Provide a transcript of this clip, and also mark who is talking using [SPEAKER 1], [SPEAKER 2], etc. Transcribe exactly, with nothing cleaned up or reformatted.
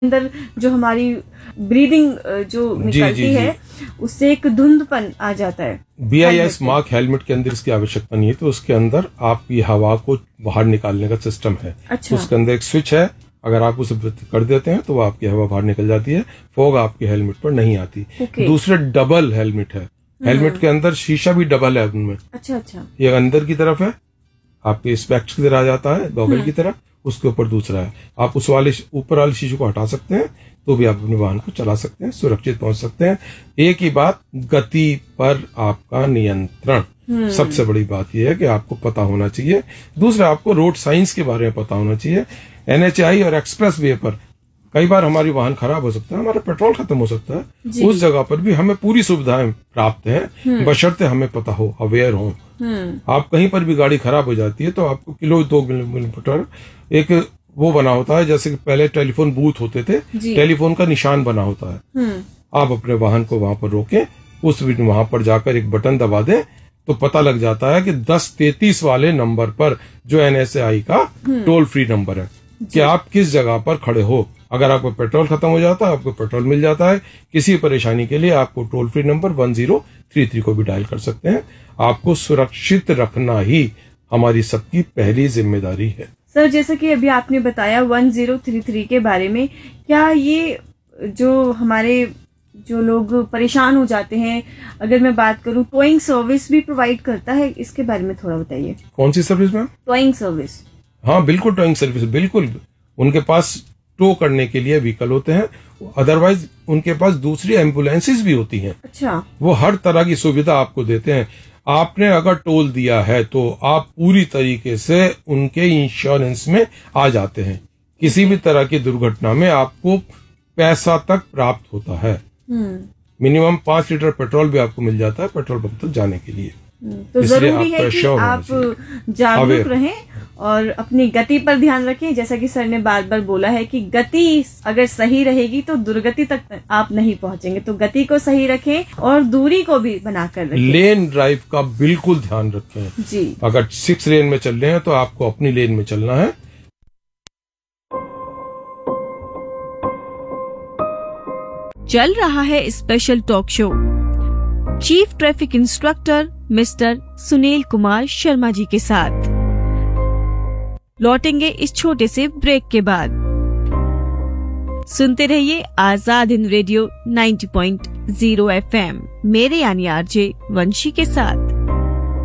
[SPEAKER 1] अंदर जो हमारी ब्रीदिंग जो निकलती जी, जी, है जी. उससे एक धुंधपन आ जाता है।
[SPEAKER 2] B I S mark helmet के अंदर इसकी आवश्यकता नहीं है, तो उसके अंदर आपकी हवा को बाहर निकालने का सिस्टम है। अच्छा। उसके अंदर एक स्विच है, अगर आप उसे कर देते हैं तो वो आपकी हवा बाहर निकल जाती है, फॉग आपके हेलमेट पर नहीं आती। दूसरे डबल हेलमेट है, हेलमेट के अंदर शीशा भी डबल है उनमें।
[SPEAKER 1] अच्छा अच्छा।
[SPEAKER 2] ये अंदर की तरफ है, आपके स्पेक्स की तरह आ जाता है, गॉगल की तरह, उसके ऊपर दूसरा है। आप उस वाले ऊपर वाले शीशे को हटा सकते हैं तो भी आप अपने वाहन को चला सकते हैं, सुरक्षित पहुंच सकते हैं। एक ही बात, गति पर आपका नियंत्रण, सबसे बड़ी बात यह है कि आपको पता होना चाहिए। दूसरा, आपको रोड साइंस के बारे में पता होना चाहिए। एन एच आई और एक्सप्रेस वे पर कई बार हमारी वाहन खराब हो सकता है, हमारा पेट्रोल खत्म हो सकता है, उस जगह पर भी हमें पूरी सुविधाएं प्राप्त हैं, बशर्ते हमें पता हो, अवेयर हो। आप कहीं पर भी गाड़ी खराब हो जाती है तो आपको किलो दो किलोमीटर एक वो बना होता है, जैसे कि पहले टेलीफोन बूथ होते थे, टेलीफोन का निशान बना होता है। आप अपने वाहन को वहां पर रोकें, उस वहां पर जाकर एक बटन दबा दें तो पता लग जाता है कि दस तैतीस वाले नंबर पर, जो एन एच आई का टोल फ्री नंबर है, कि आप किस जगह पर खड़े हो। अगर आपको पेट्रोल खत्म हो जाता है, आपको पेट्रोल मिल जाता है, किसी परेशानी के लिए आपको toll free number one zero three three को भी डायल कर सकते हैं। आपको सुरक्षित रखना ही हमारी सबकी पहली जिम्मेदारी है।
[SPEAKER 1] सर, जैसा कि अभी आपने बताया वन जीरो थ्री थ्री के बारे में, क्या ये जो हमारे जो लोग परेशान हो जाते हैं, अगर मैं बात करूं, टोइंग सर्विस भी प्रोवाइड करता है? इसके बारे में थोड़ा बताइए।
[SPEAKER 2] कौन सी सर्विस मैम?
[SPEAKER 1] Towing service.
[SPEAKER 2] हाँ बिल्कुल, टोइंग सर्विस बिल्कुल। उनके पास टो करने के लिए व्हीकल होते हैं, अदरवाइज उनके पास दूसरी एम्बुलेंसेज भी होती हैं।
[SPEAKER 1] अच्छा।
[SPEAKER 2] वो हर तरह की सुविधा आपको देते हैं। आपने अगर टोल दिया है तो आप पूरी तरीके से उनके इंश्योरेंस में आ जाते हैं। किसी भी तरह की दुर्घटना में आपको पैसा तक प्राप्त होता है। मिनिमम पांच लीटर पेट्रोल भी आपको मिल जाता है पेट्रोल पंप तक जाने के लिए।
[SPEAKER 1] तो जरूरी है कि आप जागरूक रहें और अपनी गति पर ध्यान रखें। जैसा कि सर ने बार बार बोला है कि गति अगर सही रहेगी तो दुर्गति तक आप नहीं पहुंचेंगे, तो गति को सही रखें और दूरी को भी बनाकर रखें।
[SPEAKER 2] लेन ड्राइव का बिल्कुल ध्यान रखें
[SPEAKER 1] जी।
[SPEAKER 2] अगर सिक्स लेन में चल रहे हैं तो आपको अपनी लेन में चलना है।
[SPEAKER 3] चल रहा है special talk show chief traffic instructor mister Sunil Kumar Sharma ji के साथ। लौटेंगे इस छोटे से ब्रेक के बाद। सुनते रहिए Azad Hind radio ninety point zero F M, मेरे यानी आरजे वंशी के साथ।